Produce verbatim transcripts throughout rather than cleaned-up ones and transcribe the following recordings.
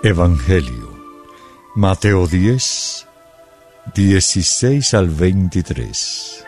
Evangelio, Mateo diez, dieciséis al veintitrés.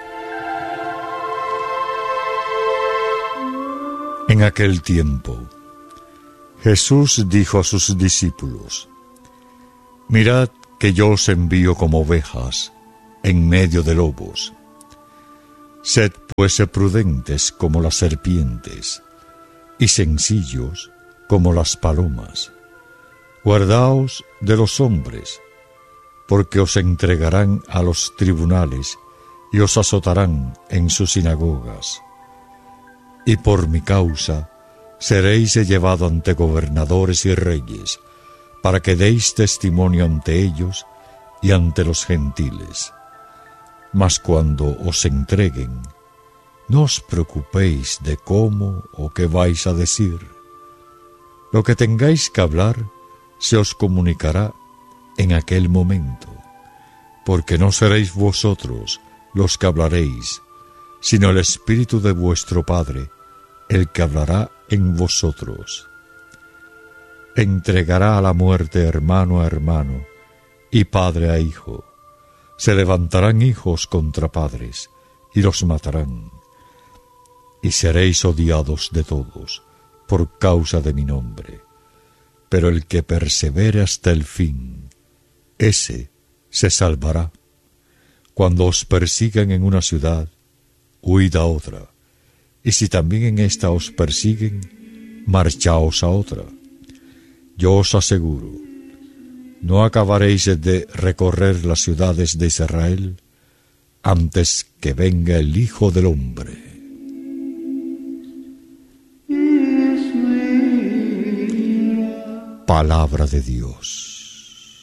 En aquel tiempo, Jesús dijo a sus discípulos: Mirad que yo os envío como ovejas en medio de lobos. Sed pues prudentes como las serpientes y sencillos como las palomas. Guardaos de los hombres, porque os entregarán a los tribunales y os azotarán en sus sinagogas. Y por mi causa seréis llevados ante gobernadores y reyes, para que deis testimonio ante ellos y ante los gentiles. Mas cuando os entreguen, no os preocupéis de cómo o qué vais a decir. Lo que tengáis que hablar se os comunicará en aquel momento, porque no seréis vosotros los que hablaréis, sino el Espíritu de vuestro Padre, el que hablará en vosotros. Entregará a la muerte hermano a hermano, y padre a hijo. Se levantarán hijos contra padres, y los matarán. Y seréis odiados de todos, por causa de mi nombre. Pero el que persevere hasta el fin, ese se salvará. Cuando os persigan en una ciudad, huid a otra, y si también en esta os persiguen, marchaos a otra. Yo os aseguro, no acabaréis de recorrer las ciudades de Israel antes que venga el Hijo del Hombre. Palabra de Dios.